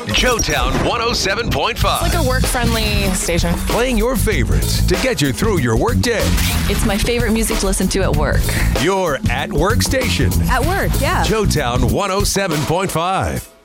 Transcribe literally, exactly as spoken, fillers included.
Joetown one oh seven point five. It's like a work-friendly station. Playing your favorites to get you through your workday. It's my favorite music to listen to at work. Your at work station. At work, yeah. Joetown one oh seven point five.